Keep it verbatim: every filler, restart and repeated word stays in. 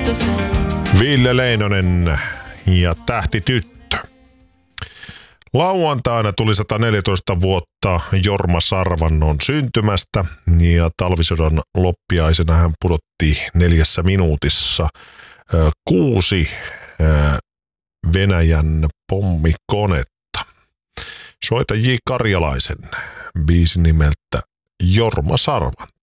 Ville Leinonen ja Tähtityttö. Lauantaina tuli sata neljätoista vuotta Jorma Sarvannon syntymästä ja talvisodan loppiaisena hän pudotti neljässä minuutissa kuusi Venäjän pommikonetta. Soita J. Karjalaisen biisi nimeltä Jorma Sarvanto.